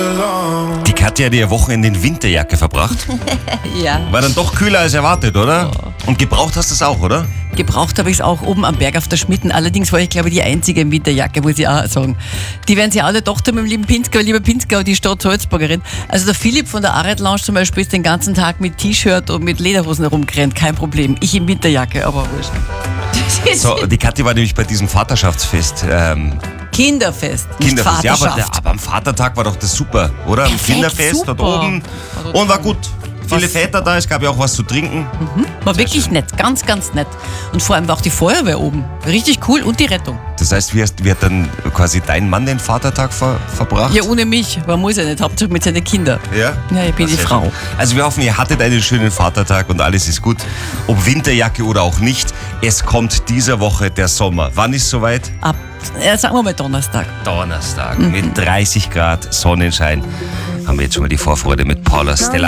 Die Katja hat ihr Wochenende in Winterjacke verbracht. Ja. War dann doch kühler als erwartet, oder? Und gebraucht hast du es auch, oder? Gebraucht habe ich es auch oben am Berg auf der Schmitten. Allerdings war ich, glaube ich, die einzige in Winterjacke, muss ich auch sagen. Die werden sie alle Tochter mit dem lieben Pinzgau, lieber Pinzgau, die Stadt Salzburgerin. Also der Philipp von der Aret Lounge zum Beispiel ist den ganzen Tag mit T-Shirt und mit Lederhosen herumgerannt. Kein Problem. Ich in Winterjacke, aber wurscht. So, die Katja war nämlich bei diesem Vaterschaftsfest. Kinderfest, nicht Kinderfest. Ja, Vaterschaft. aber am Vatertag war doch das super, oder? Am Perfekt, Kinderfest dort super. oben. Und war gut. Viele Väter da, es gab ja auch was zu trinken. War wirklich nett, ganz, ganz nett. Und vor allem war auch die Feuerwehr oben. Richtig cool und die Rettung. Das heißt, wie hat dann quasi dein Mann den Vatertag verbracht? Ja, ohne mich. Man muss ja nicht, Hauptsache mit seinen Kindern. Ja? Ja, ich bin die Sehr Frau. schön. Also wir hoffen, ihr hattet einen schönen Vatertag und alles ist gut. Ob Winterjacke oder auch nicht, es kommt dieser Woche der Sommer. Wann ist soweit? Sagen wir mal Donnerstag. Donnerstag mit 30 Grad Sonnenschein. Haben wir jetzt schon mal die Vorfreude mit Paula Stella.